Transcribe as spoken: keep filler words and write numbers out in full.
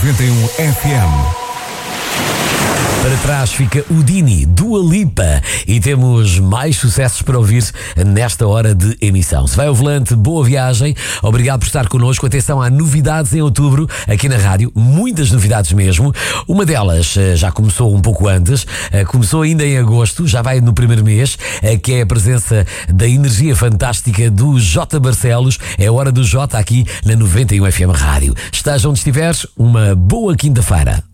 noventa e um F M. Para trás fica o Dini, Dua Lipa, e temos mais sucessos para ouvir nesta hora de emissão. Se vai ao volante, boa viagem, obrigado por estar connosco. Atenção, há novidades em outubro aqui na rádio, muitas novidades mesmo. Uma delas já começou um pouco antes, começou ainda em agosto, já vai no primeiro mês, que é a presença da energia fantástica do J Barcelos. É a hora do J aqui na noventa e um F M Rádio. Estás onde estiveres, uma boa quinta-feira.